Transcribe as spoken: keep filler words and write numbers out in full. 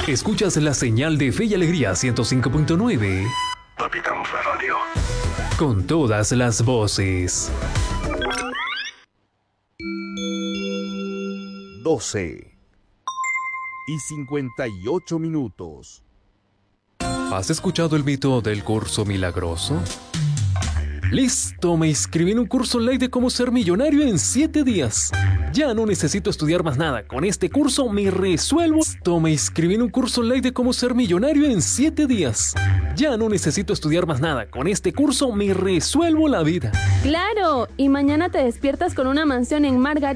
Escuchas la señal de Fe y Alegría ciento cinco punto nueve. Capitán Radio. Con todas las voces. doce y cincuenta y ocho minutos. ¿Has escuchado el mito del curso milagroso? Listo, me inscribí en un curso online de cómo ser millonario en siete días. Ya no necesito estudiar más nada. Con este curso me resuelvo. Listo, me inscribí en un curso online de cómo ser millonario en siete días. Ya no necesito estudiar más nada. Con este curso me resuelvo la vida. ¡Claro! Y mañana te despiertas con una mansión en Margarita.